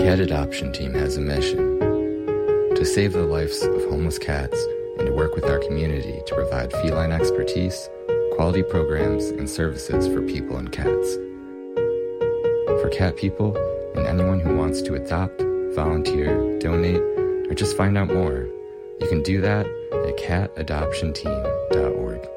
Cat Adoption Team has a mission to save the lives of homeless cats and to work with our community to provide feline expertise, quality programs, and services for people and cats. For cat people and anyone who wants to adopt, volunteer, donate, or just find out more, you can do that at catadoptionteam.org.